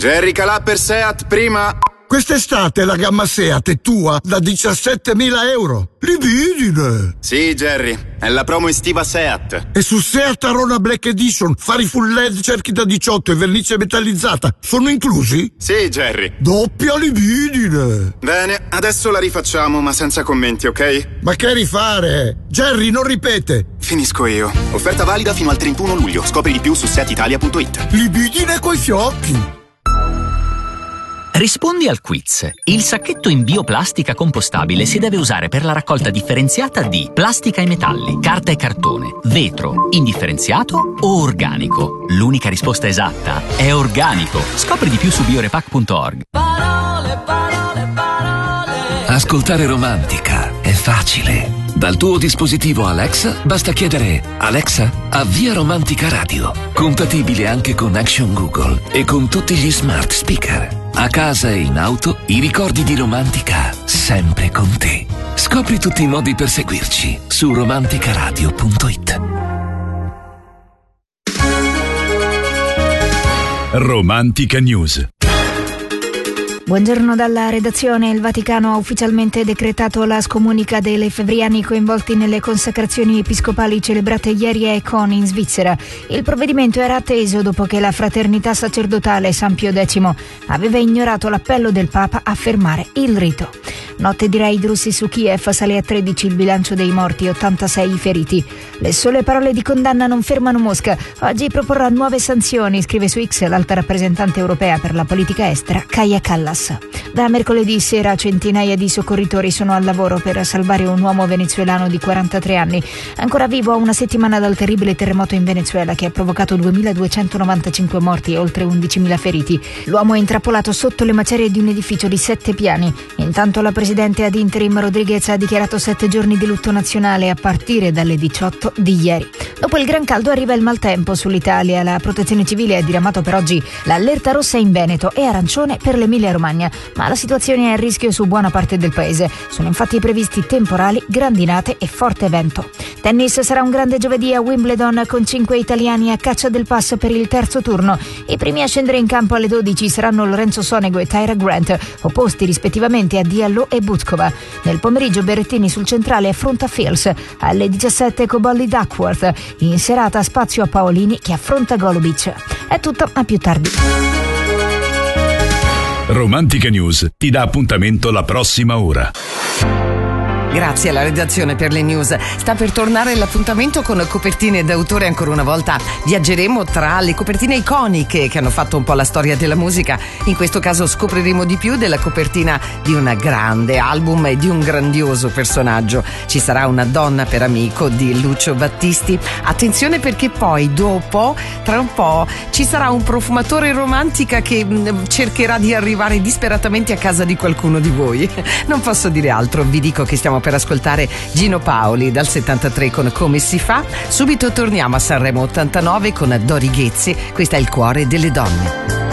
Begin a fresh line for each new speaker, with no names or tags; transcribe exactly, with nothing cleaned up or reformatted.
Jerry Calà per Seat, prima.
Quest'estate la gamma Seat è tua da diciassettemila euro. Libidine!
Sì, Jerry, è la promo estiva Seat.
E su Seat Arona Black Edition, fari full L E D, cerchi da diciotto e vernice metallizzata sono inclusi?
Sì, Jerry.
Doppia libidine!
Bene, adesso la rifacciamo, ma senza commenti, ok?
Ma che rifare? Jerry, non ripete!
Finisco io. Offerta valida fino al trentuno luglio. Scopri di più su seat italia punto it.
Libidine coi fiocchi!
Rispondi al quiz. Il sacchetto in bioplastica compostabile si deve usare per la raccolta differenziata di plastica e metalli, carta e cartone, vetro, indifferenziato o organico. L'unica risposta esatta è organico. Scopri di più su biorepac punto org.
Parole, parole, parole.
Ascoltare Romantica è facile. Dal tuo dispositivo Alexa basta chiedere: Alexa, avvia Romantica Radio. Compatibile anche con Action Google e con tutti gli smart speaker. A casa e in auto, i ricordi di Romantica sempre con te. Scopri tutti i modi per seguirci su romanticaradio punto it.
Romantica News.
Buongiorno dalla redazione. Il Vaticano ha ufficialmente decretato la scomunica dei lefebvriani coinvolti nelle consacrazioni episcopali celebrate ieri a Econ in Svizzera. Il provvedimento era atteso dopo che la fraternità sacerdotale San Pio X aveva ignorato l'appello del Papa a fermare il rito. Notte di raid russi su Kiev, sale a tredici il bilancio dei morti, ottantasei i feriti. Le sole parole di condanna non fermano Mosca. Oggi proporrà nuove sanzioni, scrive su X l'alta rappresentante europea per la politica estera, Kaja Kallas. Da mercoledì sera centinaia di soccorritori sono al lavoro per salvare un uomo venezuelano di quarantatré anni, ancora vivo a una settimana dal terribile terremoto in Venezuela che ha provocato duemiladuecentonovantacinque morti e oltre undicimila feriti. L'uomo è intrappolato sotto le macerie di un edificio di sette piani. Intanto la presidente ad interim Rodriguez ha dichiarato sette giorni di lutto nazionale a partire dalle diciotto di ieri. Dopo il gran caldo arriva il maltempo sull'Italia. La protezione civile ha diramato per oggi l'allerta rossa in Veneto e arancione per l'Emilia Romagna, ma la situazione è a rischio su buona parte del paese. Sono infatti previsti temporali, grandinate e forte vento. Tennis: sarà un grande giovedì a Wimbledon con cinque italiani a caccia del pass per il terzo turno. I primi a scendere in campo alle dodici saranno Lorenzo Sonego e Tyra Grant, opposti rispettivamente a Diallo e Buzkova. Nel pomeriggio Berrettini sul centrale affronta Fils. Alle diciassette Cobolli Duckworth. In serata spazio a Paolini che affronta Golubic. È tutto, a più tardi.
Romantica News ti dà appuntamento la prossima ora.
Grazie alla redazione per le news. Sta per tornare l'appuntamento con copertine d'autore. Ancora una volta viaggeremo tra le copertine iconiche che hanno fatto un po' la storia della musica. In questo caso scopriremo di più della copertina di un grande album e di un grandioso personaggio. Ci sarà Una donna per amico di Lucio Battisti. Attenzione, perché poi dopo, tra un po', ci sarà un profumatore romantica che cercherà di arrivare disperatamente a casa di qualcuno di voi. Non posso dire altro, vi dico che stiamo per ascoltare Gino Paoli dal settantatré con Come si fa. Subito torniamo a Sanremo ottantanove con Dori Ghezzi. Questo è Il cuore delle donne.